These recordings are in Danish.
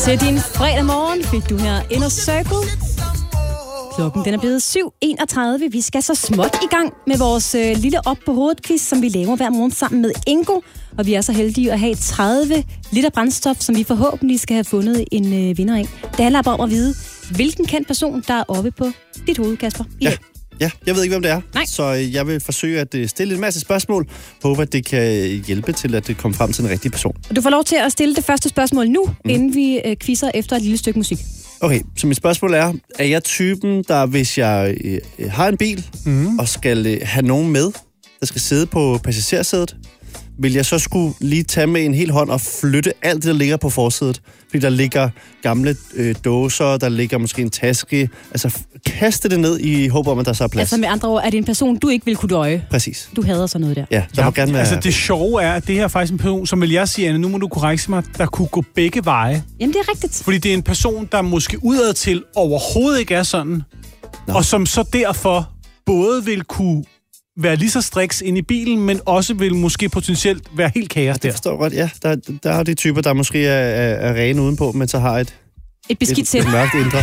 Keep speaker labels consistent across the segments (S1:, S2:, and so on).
S1: Til din fredag morgen fik du her Inner Circle. Klokken den er blevet 7:31. Vi skal så småt i gang med vores lille op på hovedet quiz, som vi laver hver morgen sammen med Ingo. Og vi er så heldige at have 30 liter brændstof, som vi forhåbentlig skal have fundet en vinder af. Det handler bare om at vide, hvilken kendt person, der er oppe på dit hoved, Kasper.
S2: Ja, jeg ved ikke, hvem det er.
S1: Nej.
S2: Så jeg vil forsøge at stille en masse spørgsmål. Håber, at det kan hjælpe til at komme frem til en rigtig person.
S1: Og du får lov til at stille det første spørgsmål nu, inden vi quizzer efter et lille stykke musik.
S2: Okay, så mit spørgsmål er jeg typen, der hvis jeg har en bil og skal have nogen med, der skal sidde på passagersædet, vil jeg så skulle lige tage med en hel hånd og flytte alt det, der ligger på forsædet? Fordi der ligger gamle dåser, der ligger måske en taske. Altså kaste det ned i håb om, at der så er plads.
S1: Altså med andre ord, er det en person, du ikke vil kunne døje?
S2: Præcis.
S1: Du hader sådan noget der.
S2: Ja, der må gerne være...
S3: Altså det sjove er, at det her er faktisk en person, som vil jeg sige, Anne, nu må du korrekse mig, der kunne gå begge veje.
S1: Jamen det er rigtigt.
S3: Fordi det er en person, der måske udadtil overhovedet ikke er sådan, og som så derfor både vil kunne være lige så striks ind i bilen, men også vil måske potentielt være helt kaos der.
S2: Det forstår godt, ja. Der er de typer, der måske er rene udenpå, men så har et
S1: beskidt sæt.
S2: Et mørkt indre.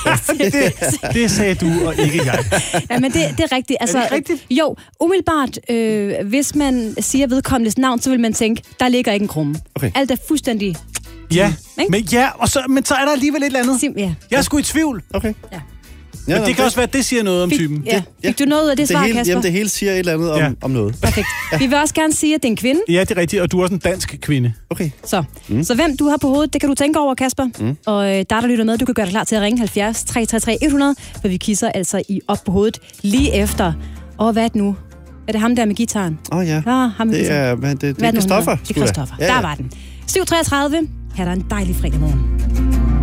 S3: Det sagde du, og ikke jeg.
S1: Ja, men det er rigtigt. Altså,
S3: er det rigtigt?
S1: Jo, umiddelbart, hvis man siger vedkommendes navn, så vil man tænke, der ligger ikke en krumme.
S2: Okay.
S1: Alt er fuldstændig...
S3: Ja,
S1: ikke?
S3: men så er der alligevel et eller andet.
S1: Ja.
S3: Jeg er sgu i tvivl.
S2: Okay.
S1: Ja.
S2: Ja,
S3: Men det kan også være, at det siger noget om typen.
S1: Fik du noget af det svar, Kasper?
S2: Jamen, det hele siger et eller andet om noget.
S1: Perfekt. Vi vil også gerne sige, at det er en kvinde.
S3: Ja, det er rigtigt, og du er også en dansk kvinde.
S2: Okay.
S1: Så hvem du har på hovedet, det kan du tænke over, Kasper. Og der lytter med, du kan gøre dig klar til at ringe 70 333 100, for vi kisser altså i op på hovedet lige efter. Og hvad er det nu? Er det ham der med gitaren?
S2: Ja.
S1: Ham med gitaren.
S2: Det er Christoffer.
S1: Det er Christoffer. Der var den. 7:33. Her er der en dejlig fredag morgen.